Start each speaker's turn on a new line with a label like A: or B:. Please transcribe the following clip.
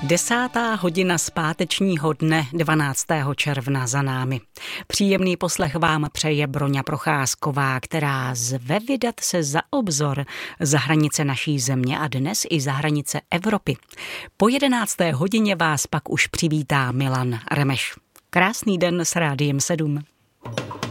A: 10. zpátečního dne 12. června za námi. Příjemný poslech vám přeje Broňa Procházková, která zve vydat se za obzor za hranice naší země a dnes i za hranice Evropy. Po 11. hodině vás pak už přivítá Milan Remeš. Krásný den s Rádiem 7.